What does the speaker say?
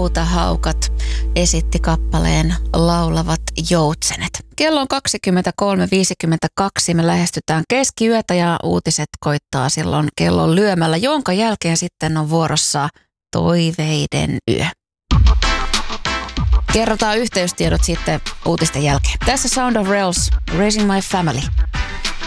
Rautahaukat esitti kappaleen Laulavat joutsenet. Kello on 23.52. Me lähestytään keskiyötä ja uutiset koittaa silloin kellon lyömällä, jonka jälkeen sitten on vuorossa Toiveiden yö. Kerrotaan yhteystiedot sitten uutisten jälkeen. Tässä Sound of Rails, Raising My Family.